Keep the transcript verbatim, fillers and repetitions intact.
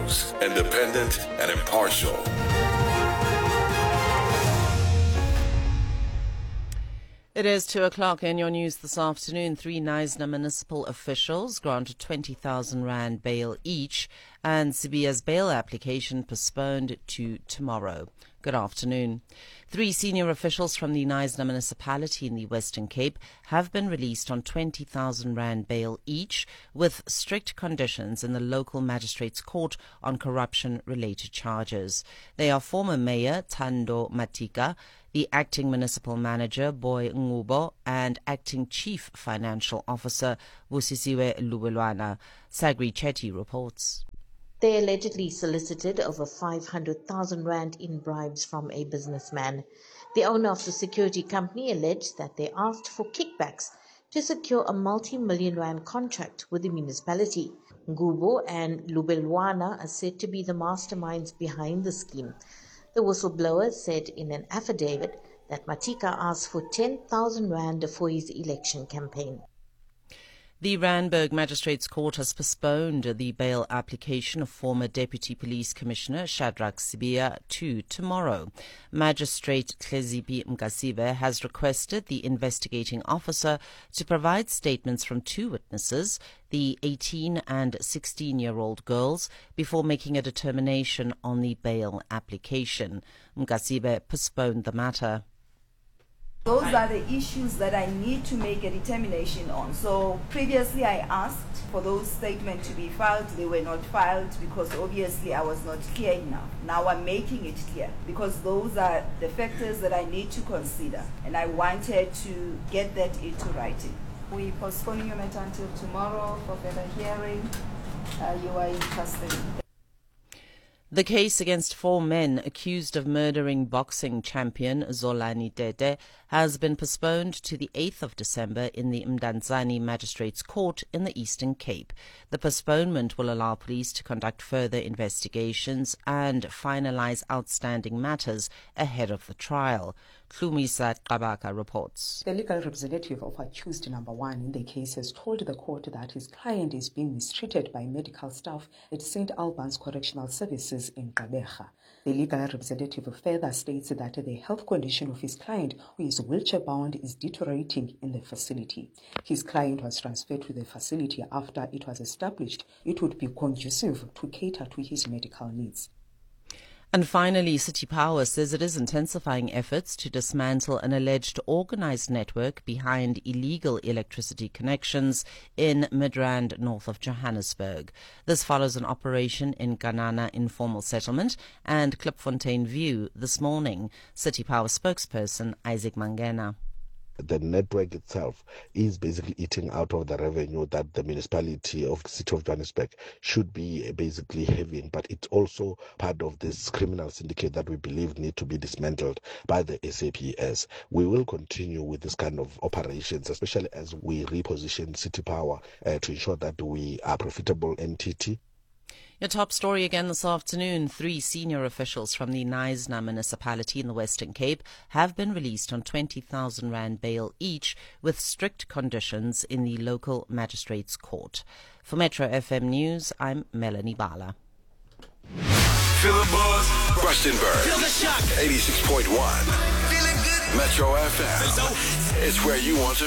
News, independent and impartial. It is two o'clock in your news this afternoon. Three Knysna municipal officials granted twenty thousand rand bail each, and Sibiya's bail application postponed to tomorrow. Good afternoon. Three senior officials from the Knysna municipality in the Western Cape have been released on twenty thousand rand bail each, with strict conditions in the local magistrates' court on corruption-related charges. They are former Mayor Thando Matika, the acting municipal manager Boy Ngubo, and acting chief financial officer Busisiwe Lubelwana. Sagri Chetty reports. They allegedly solicited over five hundred thousand rand in bribes from a businessman. The owner of the security company alleged that they asked for kickbacks to secure a multi-million rand contract with the municipality. Ngubo and Lubelwana are said to be the masterminds behind the scheme. The whistleblower said in an affidavit that Matika asked for ten thousand rand for his election campaign. The Randburg Magistrates Court has postponed the bail application of former Deputy Police Commissioner Shadrack Sibiya to tomorrow. Magistrate Tleziphi Mkasibe has requested the investigating officer to provide statements from two witnesses, the eighteen and sixteen-year-old girls, before making a determination on the bail application. Mkasibe postponed the matter. Those are the issues that I need to make a determination on. So previously I asked for those statements to be filed. They were not filed because obviously I was not clear enough. Now I'm making it clear because those are the factors that I need to consider, and I wanted to get that into writing. We postpone your matter until tomorrow for further hearing. Uh, you are in custody. The case against four men accused of murdering boxing champion Zolani Tete has been postponed to the eighth of December in the Mdantsane Magistrates Court in the Eastern Cape. The postponement will allow police to conduct further investigations and finalize outstanding matters ahead of the trial. Tlumisa Qabaka reports. The legal representative of accused number one in the case has told the court that his client is being mistreated by medical staff at Saint Albans Correctional Services in Gqeberha. The legal representative further states that the health condition of his client, who is wheelchair-bound, is deteriorating in the facility. His client was transferred to the facility after it was established it would be conducive to cater to his medical needs. And finally, City Power says it is intensifying efforts to dismantle an alleged organised network behind illegal electricity connections in Midrand, north of Johannesburg. This follows an operation in Ganana Informal Settlement and Klipfontein View this morning. City Power spokesperson Isaac Mangena. The network itself is basically eating out of the revenue that the municipality of the city of Johannesburg should be basically having, but it's also part of this criminal syndicate that we believe need to be dismantled by the S A P S. We will continue with this kind of operations, especially as we reposition City Power uh, to ensure that we are a profitable entity. Your top story again this afternoon. Three senior officials from the Knysna municipality in the Western Cape have been released on twenty thousand rand bail each, with strict conditions in the local magistrates' court. For Metro F M News, I'm Melanie Bala. Feel the buzz, Rustenburg. Feel the shock. eighty-six point one. Feeling good. Metro F M. It's where you want to